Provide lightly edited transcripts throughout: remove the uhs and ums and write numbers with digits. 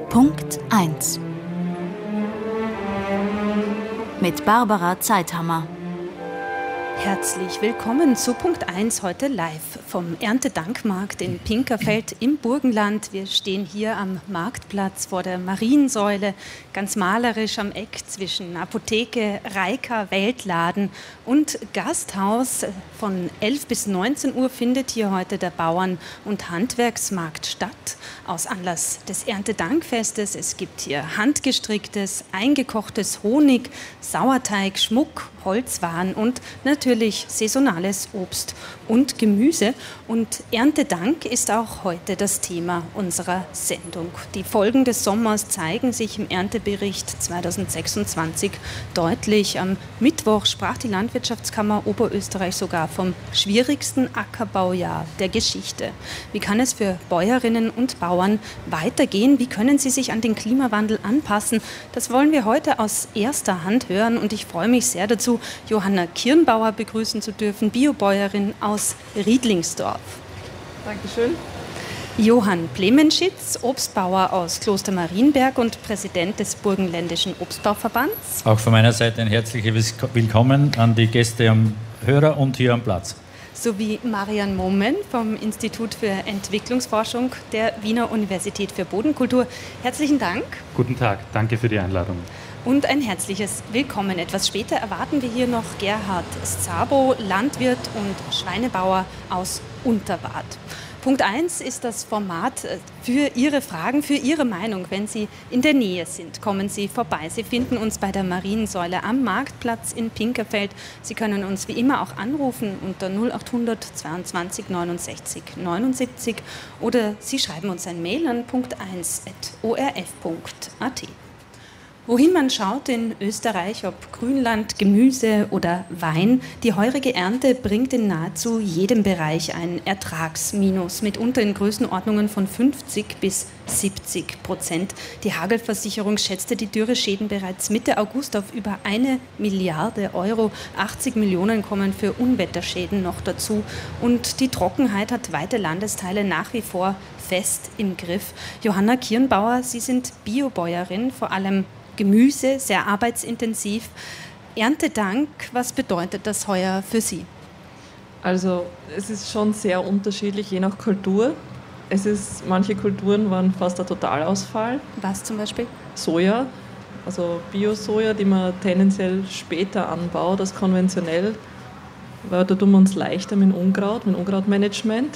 Punkt 1 mit Barbara Zeithammer. Herzlich willkommen zu Punkt 1, heute live vom Erntedankmarkt in Pinkerfeld im Burgenland. Wir stehen hier am Marktplatz vor der Mariensäule, ganz malerisch am Eck zwischen Apotheke, Reika, Weltladen und Gasthaus. Von 11 bis 19 Uhr findet hier heute der Bauern- und Handwerksmarkt statt. Aus Anlass des Erntedankfestes. Es gibt hier handgestricktes, eingekochtes Honig, Sauerteig, Schmuck, Holzwaren und natürlich saisonales Obst und Gemüse. Und Erntedank ist auch heute das Thema unserer Sendung. Die Folgen des Sommers zeigen sich im Erntebericht 2026 deutlich. Am Mittwoch sprach die Landwirtschaftskammer Oberösterreich sogar vom schwierigsten Ackerbaujahr der Geschichte. Wie kann es für Bäuerinnen und Bauern weitergehen? Wie können sie sich an den Klimawandel anpassen? Das wollen wir heute aus erster Hand hören und ich freue mich sehr dazu, Johanna Kirnbauer begrüßen zu dürfen, Biobäuerin aus Riedlingsdorf. Dankeschön. Johann Plemenschitz, Obstbauer aus Kloster Marienberg und Präsident des Burgenländischen Obstbauverbands. Auch von meiner Seite ein herzliches Willkommen an die Gäste am Hörer und hier am Platz. Sowie Marian Mommen vom Institut für Entwicklungsforschung der Wiener Universität für Bodenkultur. Herzlichen Dank. Guten Tag, danke für die Einladung. Und ein herzliches Willkommen. Etwas später erwarten wir hier noch Gerhard Szabo, Landwirt und Schweinebauer aus Unterwart. Punkt 1 ist das Format für Ihre Fragen, für Ihre Meinung. Wenn Sie in der Nähe sind, kommen Sie vorbei. Sie finden uns bei der Mariensäule am Marktplatz in Pinkerfeld. Sie können uns wie immer auch anrufen unter 0800 22 69 79 oder Sie schreiben uns ein Mail an punkt1@orf.at. Wohin man schaut in Österreich, ob Grünland, Gemüse oder Wein, die heurige Ernte bringt in nahezu jedem Bereich ein Ertragsminus, mitunter in Größenordnungen von 50% bis 70%. Die Hagelversicherung schätzte die Dürreschäden bereits Mitte August auf über 1 Milliarde Euro. 80 Millionen kommen für Unwetterschäden noch dazu. Und die Trockenheit hat weite Landesteile nach wie vor fest im Griff. Johanna Kirnbauer, Sie sind Biobäuerin, vor allem Gemüse, sehr arbeitsintensiv. Erntedank, was bedeutet das heuer für Sie? Also es ist schon sehr unterschiedlich, je nach Kultur. Manche Kulturen waren fast ein Totalausfall. Was zum Beispiel? Soja, also Bio-Soja, die man tendenziell später anbaut als konventionell, weil da tun wir uns leichter mit Unkrautmanagement.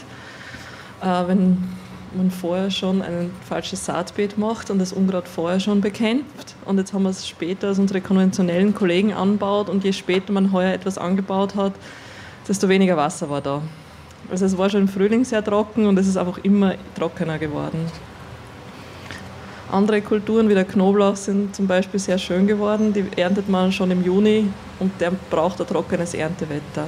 Wenn man vorher schon ein falsches Saatbeet macht und das Unkraut vorher schon bekämpft. Und jetzt haben wir es später als unsere konventionellen Kollegen anbaut und je später man heuer etwas angebaut hat, desto weniger Wasser war da. Also es war schon im Frühling sehr trocken und es ist einfach immer trockener geworden. Andere Kulturen wie der Knoblauch sind zum Beispiel sehr schön geworden. Die erntet man schon im Juni und der braucht ein trockenes Erntewetter.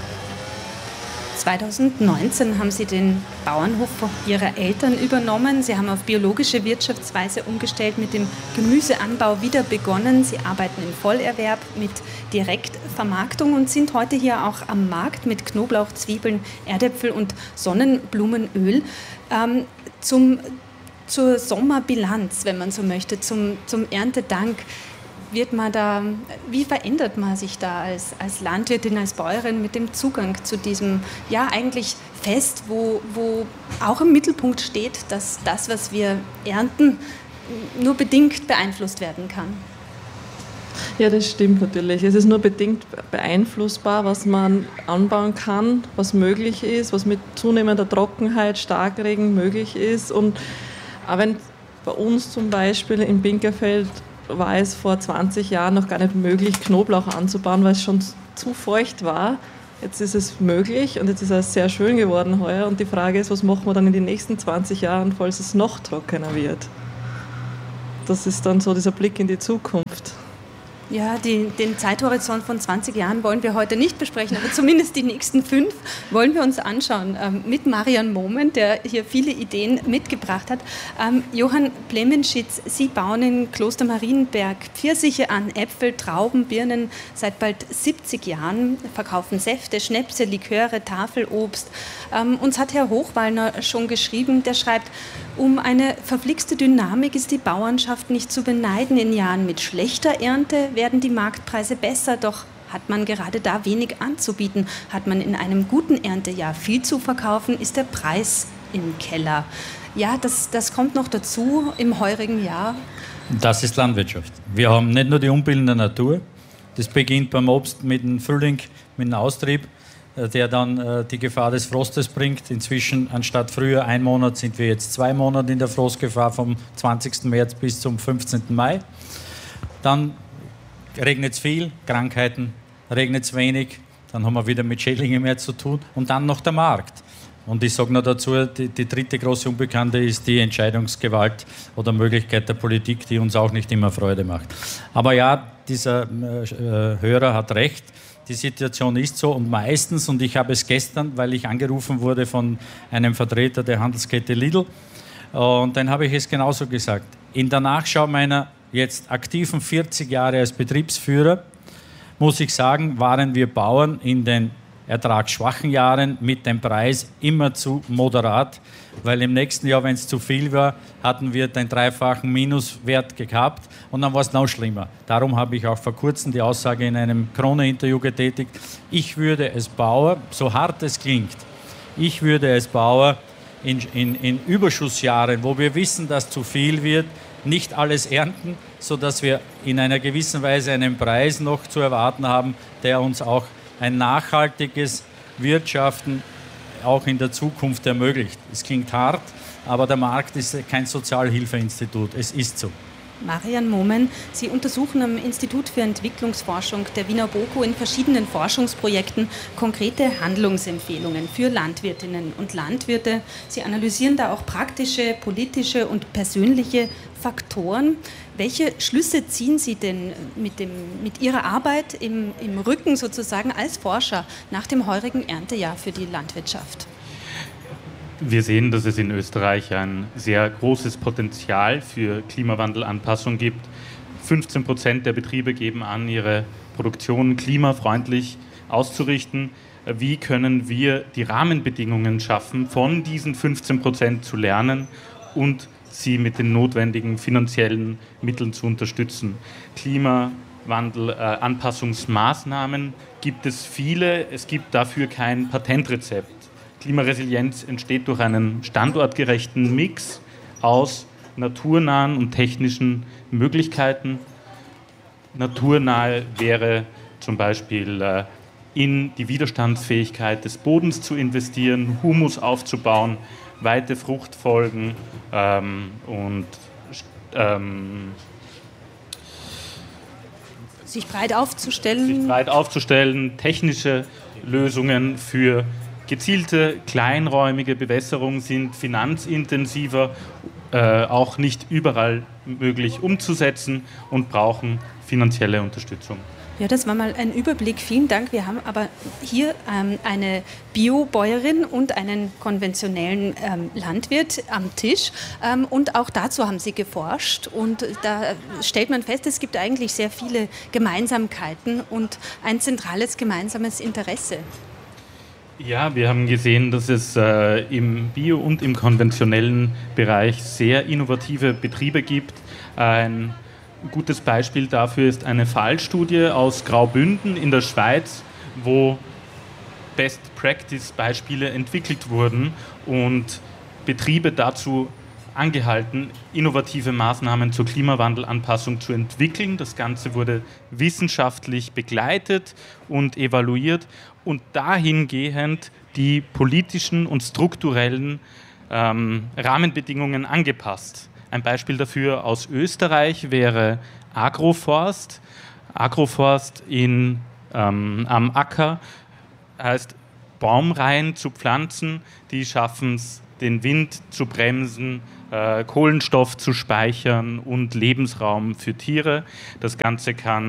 2019 haben Sie den Bauernhof Ihrer Eltern übernommen. Sie haben auf biologische Wirtschaftsweise umgestellt, mit dem Gemüseanbau wieder begonnen. Sie arbeiten im Vollerwerb mit Direktvermarktung und sind heute hier auch am Markt mit Knoblauch, Zwiebeln, Erdäpfel und Sonnenblumenöl. Zur Sommerbilanz, wenn man so möchte, zum Erntedank. Wie verändert man sich da als Landwirtin, als Bäuerin mit dem Zugang zu diesem, ja eigentlich Fest, wo auch im Mittelpunkt steht, dass das, was wir ernten, nur bedingt beeinflusst werden kann? Ja, das stimmt natürlich. Es ist nur bedingt beeinflussbar, was man anbauen kann, was möglich ist, was mit zunehmender Trockenheit, Starkregen möglich ist. Und auch wenn bei uns zum Beispiel in Pinkerfeld war es vor 20 Jahren noch gar nicht möglich, Knoblauch anzubauen, weil es schon zu feucht war. Jetzt ist es möglich und jetzt ist es sehr schön geworden heuer. Und die Frage ist, was machen wir dann in den nächsten 20 Jahren, falls es noch trockener wird? Das ist dann so dieser Blick in die Zukunft. Ja, den Zeithorizont von 20 Jahren wollen wir heute nicht besprechen, aber zumindest die nächsten 5 wollen wir uns anschauen. Mit Marian Moment, der hier viele Ideen mitgebracht hat. Johann Blemenschitz, Sie bauen in Kloster Marienberg Pfirsiche an, Äpfel, Trauben, Birnen seit bald 70 Jahren, verkaufen Säfte, Schnäpse, Liköre, Tafelobst. Uns hat Herr Hochwallner schon geschrieben, der schreibt, um eine verflixte Dynamik ist die Bauernschaft nicht zu beneiden. In Jahren mit schlechter Ernte werden die Marktpreise besser, doch hat man gerade da wenig anzubieten. Hat man in einem guten Erntejahr viel zu verkaufen, ist der Preis im Keller. Ja, das kommt noch dazu im heurigen Jahr. Das ist Landwirtschaft. Wir haben nicht nur die unbildende Natur, das beginnt beim Obst mit dem Frühling, mit dem Austrieb, der dann die Gefahr des Frostes bringt. Inzwischen, anstatt früher 1 Monat, sind wir jetzt 2 Monate in der Frostgefahr, vom 20. März bis zum 15. Mai. Dann regnet es viel, Krankheiten, regnet es wenig, dann haben wir wieder mit Schädlingen mehr zu tun und dann noch der Markt. Und ich sage noch dazu, die dritte große Unbekannte ist die Entscheidungsgewalt oder Möglichkeit der Politik, die uns auch nicht immer Freude macht. Aber ja, dieser Hörer hat recht, die Situation ist so und meistens, und ich habe es gestern, weil ich angerufen wurde von einem Vertreter der Handelskette Lidl, und dann habe ich es genauso gesagt. In der Nachschau meiner jetzt aktiven 40 Jahre als Betriebsführer, muss ich sagen, waren wir Bauern in den ertragsschwachen Jahren mit dem Preis immer zu moderat, weil im nächsten Jahr, wenn es zu viel war, hatten wir den 3-fachen Minuswert gehabt und dann war es noch schlimmer. Darum habe ich auch vor kurzem die Aussage in einem Krone-Interview getätigt, ich würde als Bauer, so hart es klingt, ich würde als Bauer in Überschussjahren, wo wir wissen, dass zu viel wird, nicht alles ernten, sodass wir in einer gewissen Weise einen Preis noch zu erwarten haben, der uns auch ein nachhaltiges Wirtschaften auch in der Zukunft ermöglicht. Es klingt hart, aber der Markt ist kein Sozialhilfeinstitut. Es ist so. Marian Moment, Sie untersuchen am Institut für Entwicklungsforschung der Wiener BOKU in verschiedenen Forschungsprojekten konkrete Handlungsempfehlungen für Landwirtinnen und Landwirte. Sie analysieren da auch praktische, politische und persönliche Faktoren. Welche Schlüsse ziehen Sie denn mit Ihrer Arbeit im Rücken sozusagen als Forscher nach dem heurigen Erntejahr für die Landwirtschaft? Wir sehen, dass es in Österreich ein sehr großes Potenzial für Klimawandelanpassung gibt. 15% der Betriebe geben an, ihre Produktion klimafreundlich auszurichten. Wie können wir die Rahmenbedingungen schaffen, von diesen 15% zu lernen und sie mit den notwendigen finanziellen Mitteln zu unterstützen? Klimawandelanpassungsmaßnahmen gibt es viele. Es gibt dafür kein Patentrezept. Klimaresilienz entsteht durch einen standortgerechten Mix aus naturnahen und technischen Möglichkeiten. Naturnahe wäre zum Beispiel in die Widerstandsfähigkeit des Bodens zu investieren, Humus aufzubauen, weite Fruchtfolgen und sich breit aufzustellen, technische Lösungen für gezielte, kleinräumige Bewässerung sind finanzintensiver, auch nicht überall möglich umzusetzen und brauchen finanzielle Unterstützung. Ja, das war mal ein Überblick. Vielen Dank. Wir haben aber hier eine Biobäuerin und einen konventionellen Landwirt am Tisch. Und auch dazu haben Sie geforscht. Und da stellt man fest, es gibt eigentlich sehr viele Gemeinsamkeiten und ein zentrales gemeinsames Interesse. Ja, wir haben gesehen, dass es im Bio- und im konventionellen Bereich sehr innovative Betriebe gibt. Ein gutes Beispiel dafür ist eine Fallstudie aus Graubünden in der Schweiz, wo Best-Practice-Beispiele entwickelt wurden und Betriebe dazu angehalten, innovative Maßnahmen zur Klimawandelanpassung zu entwickeln. Das Ganze wurde wissenschaftlich begleitet und evaluiert und dahingehend die politischen und strukturellen Rahmenbedingungen angepasst. Ein Beispiel dafür aus Österreich wäre Agroforst. Agroforst am Acker heißt Baumreihen zu pflanzen, die schaffen es, den Wind zu bremsen, Kohlenstoff zu speichern und Lebensraum für Tiere. Das Ganze kann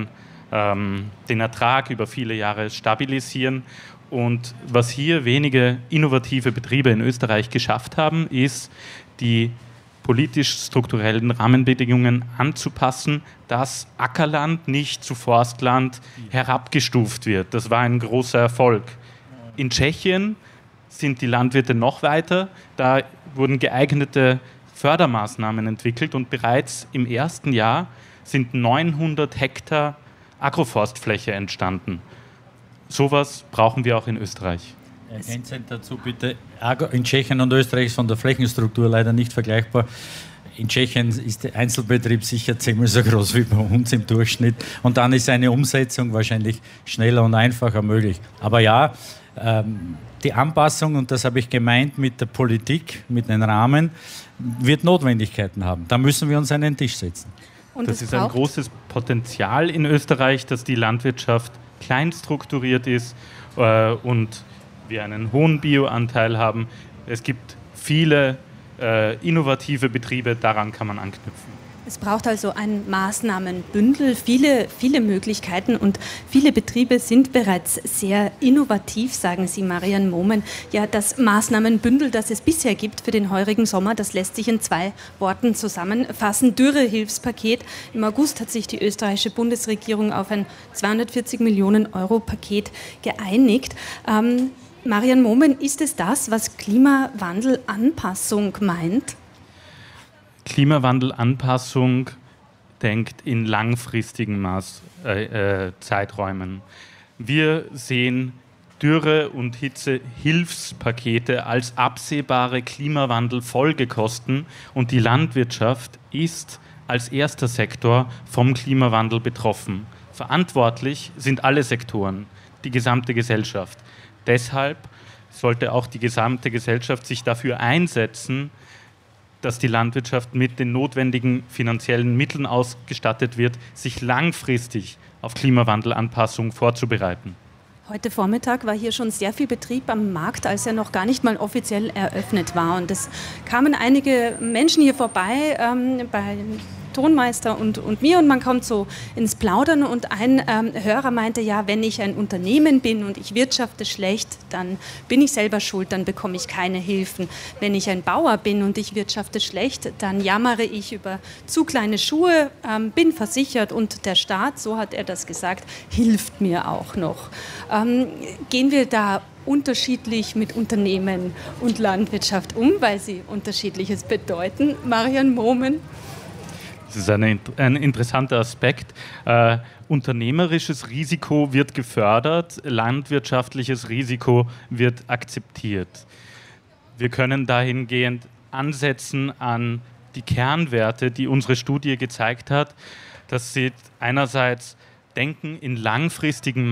den Ertrag über viele Jahre stabilisieren. Und was hier wenige innovative Betriebe in Österreich geschafft haben, ist, die politisch-strukturellen Rahmenbedingungen anzupassen, dass Ackerland nicht zu Forstland herabgestuft wird. Das war ein großer Erfolg. In Tschechien sind die Landwirte noch weiter. Da wurden geeignete Fördermaßnahmen entwickelt und bereits im ersten Jahr sind 900 Hektar Agroforstfläche entstanden. Sowas brauchen wir auch in Österreich. Ergänzend dazu bitte, in Tschechien und Österreich ist von der Flächenstruktur leider nicht vergleichbar. In Tschechien ist der Einzelbetrieb sicher zehnmal so groß wie bei uns im Durchschnitt. Und dann ist eine Umsetzung wahrscheinlich schneller und einfacher möglich. Aber ja, die Anpassung, und das habe ich gemeint mit der Politik, mit den Rahmen, wird Notwendigkeiten haben. Da müssen wir uns an den Tisch setzen. Und das ist ein großes Potenzial in Österreich, dass die Landwirtschaft klein strukturiert ist und wir einen hohen Bioanteil haben. Es gibt viele innovative Betriebe, daran kann man anknüpfen. Es braucht also ein Maßnahmenbündel, viele Möglichkeiten, und viele Betriebe sind bereits sehr innovativ, sagen Sie, Marian Momen. Ja, das Maßnahmenbündel, das es bisher gibt für den heurigen Sommer, das lässt sich in 2 Worten zusammenfassen. Dürrehilfspaket. Im August hat sich die österreichische Bundesregierung auf ein 240 Millionen Euro Paket geeinigt. Marian Momen, ist es das, was Klimawandelanpassung meint? Klimawandelanpassung denkt in langfristigen Zeiträumen. Wir sehen Dürre- und Hitzehilfspakete als absehbare Klimawandelfolgekosten, und die Landwirtschaft ist als erster Sektor vom Klimawandel betroffen. Verantwortlich sind alle Sektoren, die gesamte Gesellschaft. Deshalb sollte auch die gesamte Gesellschaft sich dafür einsetzen, dass die Landwirtschaft mit den notwendigen finanziellen Mitteln ausgestattet wird, sich langfristig auf Klimawandelanpassung vorzubereiten. Heute Vormittag war hier schon sehr viel Betrieb am Markt, als er noch gar nicht mal offiziell eröffnet war. Und es kamen einige Menschen hier vorbei, bei Tonmeister und mir, und man kommt so ins Plaudern, und ein Hörer meinte, ja, wenn ich ein Unternehmen bin und ich wirtschafte schlecht, dann bin ich selber schuld, dann bekomme ich keine Hilfen. Wenn ich ein Bauer bin und ich wirtschafte schlecht, dann jammere ich über zu kleine Schuhe, bin versichert, und der Staat, so hat er das gesagt, hilft mir auch noch. Gehen wir da unterschiedlich mit Unternehmen und Landwirtschaft um, weil sie Unterschiedliches bedeuten? Marian Momen? Das ist ein interessanter Aspekt. Unternehmerisches Risiko wird gefördert, landwirtschaftliches Risiko wird akzeptiert. Wir können dahingehend ansetzen an die Kernwerte, die unsere Studie gezeigt hat. Das sind einerseits Denken in langfristigen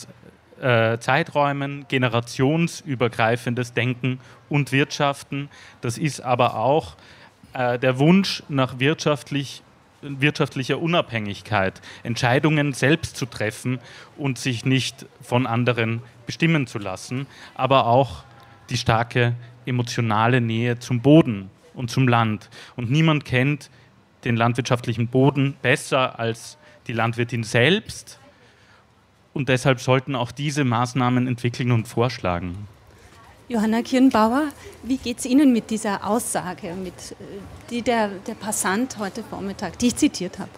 Zeiträumen, generationsübergreifendes Denken und Wirtschaften. Das ist aber auch der Wunsch nach wirtschaftlicher Unabhängigkeit, Entscheidungen selbst zu treffen und sich nicht von anderen bestimmen zu lassen, aber auch die starke emotionale Nähe zum Boden und zum Land. Und niemand kennt den landwirtschaftlichen Boden besser als die Landwirtin selbst, und deshalb sollten auch diese Maßnahmen entwickeln und vorschlagen. Johanna Kirnbauer, wie geht es Ihnen mit dieser Aussage, die der Passant heute Vormittag, die ich zitiert habe?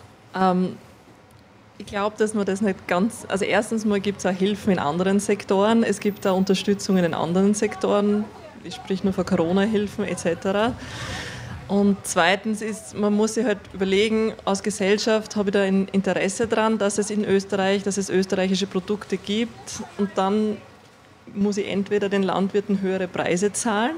Ich glaube, dass man das nicht ganz... Also erstens mal gibt es auch Hilfen in anderen Sektoren, es gibt auch Unterstützung in anderen Sektoren, ich spreche nur von Corona-Hilfen etc. Und zweitens ist, man muss sich halt überlegen, als Gesellschaft habe ich da ein Interesse daran, dass es österreichische Produkte gibt, und dann muss ich entweder den Landwirten höhere Preise zahlen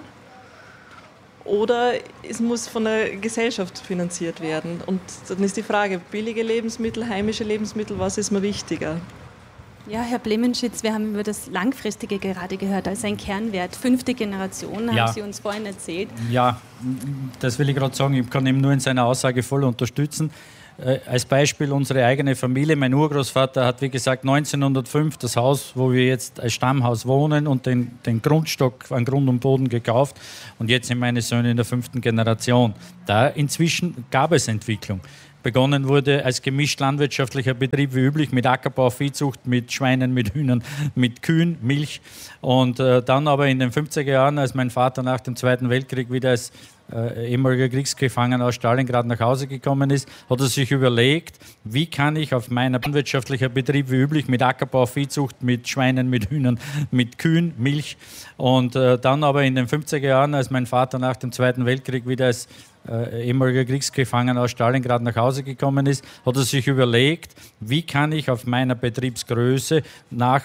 oder es muss von der Gesellschaft finanziert werden. Und dann ist die Frage, billige Lebensmittel, heimische Lebensmittel, was ist mir wichtiger? Ja, Herr Blemenschitz, wir haben über das Langfristige gerade gehört, als ein Kernwert. 5. Generation, haben Sie uns vorhin erzählt. Ja, das will ich gerade sagen. Ich kann ihm nur in seiner Aussage voll unterstützen. Als Beispiel unsere eigene Familie. Mein Urgroßvater hat, wie gesagt, 1905 das Haus, wo wir jetzt als Stammhaus wohnen, und den Grundstock an Grund und Boden gekauft. Und jetzt sind meine Söhne in der 5. Generation. Da inzwischen gab es Entwicklung. begonnen wurde als gemischt landwirtschaftlicher Betrieb wie üblich mit Ackerbau, Viehzucht, mit Schweinen, mit Hühnern, mit Kühen, Milch. Und dann aber in den 50er Jahren, als mein Vater nach dem Zweiten Weltkrieg wieder als ehemaliger Kriegsgefangener aus Stalingrad nach Hause gekommen ist, hat er sich überlegt, wie kann ich auf meiner landwirtschaftlicher Betrieb wie üblich mit Ackerbau, Viehzucht, mit Schweinen, mit Hühnern, mit Kühen, Milch. Und dann aber in den 50er Jahren, als mein Vater nach dem Zweiten Weltkrieg wieder als ehemaliger Kriegsgefangener aus Stalingrad nach Hause gekommen ist, hat er sich überlegt, wie kann ich auf meiner Betriebsgröße nach